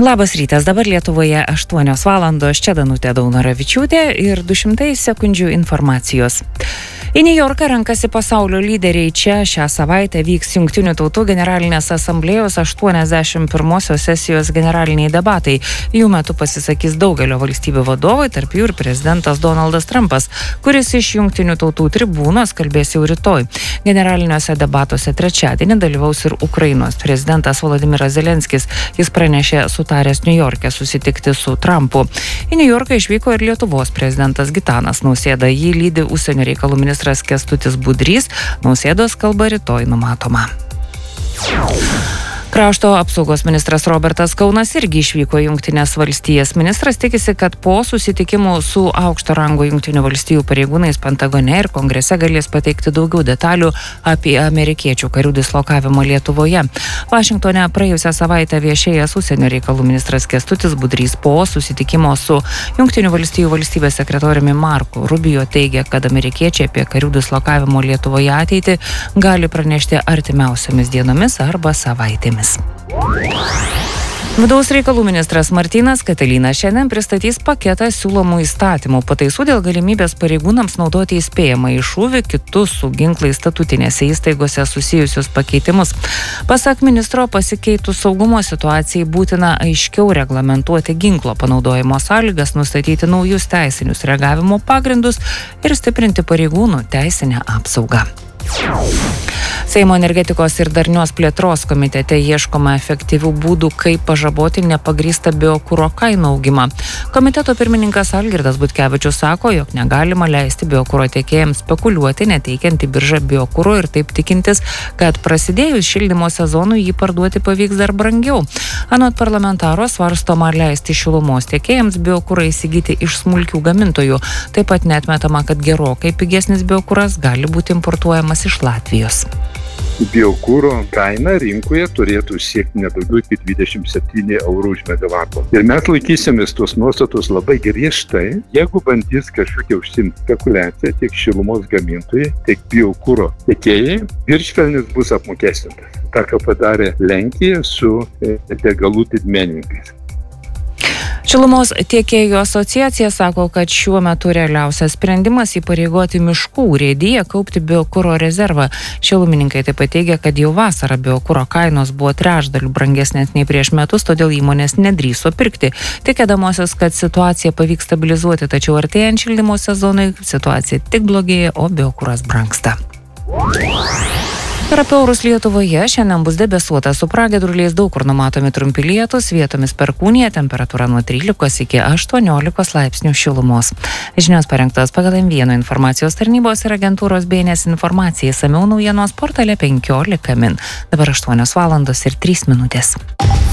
Labas rytas, dabar Lietuvoje 8 valandos, čia Danutė Daunoravičiūtė ir 200 sekundžių informacijos. Į New Yorką renkasi pasaulio lyderiai. Čia šią savaitę vyks Jungtinių tautų generalinės asamblėjos 81 sesijos generaliniai debatai. Jų metu pasisakys daugelio valstybių vadovai, tarp jų ir prezidentas Donaldas Trumpas, kuris iš Jungtinių tautų tribūnos kalbės jau rytoj. Generaliniuose debatuose trečiadienį dalyvaus ir Ukrainos prezidentas Volodymyras Zelenskis. Jis pranešė sutaręs New York'e susitikti su Trumpu. Į New Yorką išvyko ir Lietuvos prezidentas Gitanas Nausėda. Jį lydi užsienio reikalų ministras Kęstutis Budrys. Nausėdos kalba rytoj numatoma. Krašto apsaugos ministras Robertas Kaunas irgi išvyko į Jungtines valstijas. Ministras tikisi, kad po susitikimų su aukšto rango Jungtinių valstijų pareigūnais Pentagone ir Kongrese galės pateikti daugiau detalių apie amerikiečių karių dislokavimą Lietuvoje. Vašingtone praėjusią savaitę viešėjęs užsienio reikalų ministras Kęstutis Budrys po susitikimo su Jungtinių valstijų valstybės sekretoriumi Marku Rubio teigia, kad amerikiečiai apie karių dislokavimo Lietuvoje ateitį gali pranešti artimiausiomis dienomis arba savaitėmis. Vidaus reikalų ministras Martynas Katilinas šiandien pristatys paketą siūlomų įstatymų pataisų dėl galimybės pareigūnams naudoti įspėjamąjį šūvį, kitus su ginklais statutinėse įstaigose susijusius pakeitimus. Pasak ministro, pasikeitus saugumo situacijai būtina aiškiau reglamentuoti ginklo panaudojimo sąlygas, nustatyti naujus teisinius reagavimo pagrindus ir stiprinti pareigūnų teisinę apsaugą. Seimo energetikos ir darnios plėtros komitete ieškoma efektyvių būdų, kaip pažaboti nepagrįstą biokuro kainų augimą. Komiteto pirmininkas Algirdas Butkevičius sako, jog negalima leisti biokuro tiekėjams spekuliuoti, neteikiant į biržą biokuro ir taip tikintis, kad prasidėjus šildymo sezonui jį parduoti pavyks dar brangiau. Anot parlamentaro svarstoma leisti šilumos tiekėjams biokurą įsigyti iš smulkių gamintojų. Taip pat neatmetama, kad gerokai pigesnis biokuras gali būti importuojamas iš Latvijos. Biokuro kaina rinkoje turėtų siekti nedaugiau kaip 27 eurų už megavatą. Ir mes laikysimės tos nuostatos labai griežtai. Jeigu bandys kažkokia užsiimti spekuliaciją, tiek šilumos gamintojai, tiek biokuro tiekėjai, viršpelnis bus apmokestintas. Ta, ką padarė Lenkija su degalų didmenininkais. Šilumos tiekėjų asociacija sako, kad šiuo metu realiausias sprendimas įpareigoti miškų urėdiją kaupti biokuro rezervą. Šilumininkai taip pat teigia, kad jau vasarą biokuro kainos buvo trečdaliu brangesnės nei prieš metus, todėl įmonės nedrįso pirkti. Tikėdamosios, kad situaciją pavyks stabilizuoti, tačiau artėjant šildymo sezonui situacija tik blogėja, o biokuras brangsta. Ir apie orus Lietuvoje šiandien bus debesuota su pragiedruliais, daug kur numatomi trumpi lietūs, vietomis perkūnija, temperatūra nuo 13 iki 18 laipsnių šilumos. Žinios parengtos pagal M1 informacijos tarnybos ir agentūros BNS informacijai, išsamiau naujienos portale 15 min. Dabar 8 valandos ir 3 minutės.